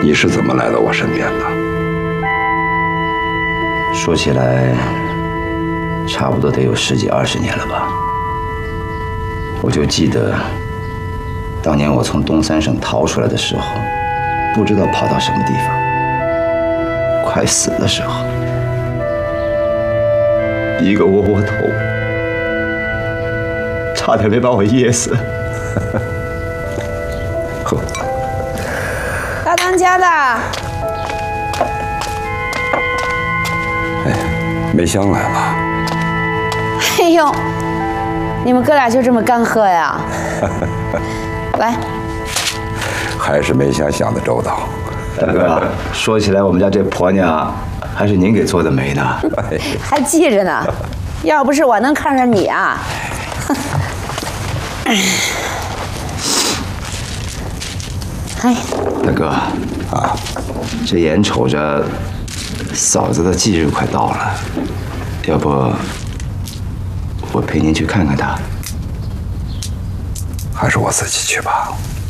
你是怎么来到我身边的？ 说起来，差不多得有10几20年了吧。我就记得，当年我从东三省逃出来的时候，不知道跑到什么地方，快死的时候，一个窝窝头，差点没把我噎死。 大当家的， 哎，梅香来了。 哎呦，你们哥俩就这么干喝呀？来， 还是梅香想的周到。 大哥，说起来，我们家这婆娘还是您给做的媒呢。 还记着呢。要不是我能看上你啊，哎， 大哥啊，这眼瞅着嫂子的忌日快到了，要不我陪您去看看她？ 还是我自己去吧。